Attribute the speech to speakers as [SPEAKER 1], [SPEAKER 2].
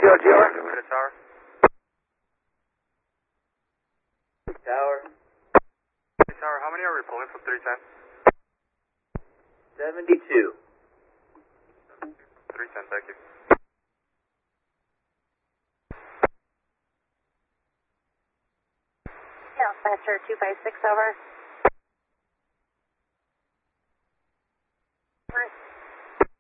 [SPEAKER 1] Tower.
[SPEAKER 2] Tower.
[SPEAKER 3] Tower, how many are we pulling from 310?
[SPEAKER 2] 72.
[SPEAKER 3] 310, thank you.
[SPEAKER 4] Faster 256 over.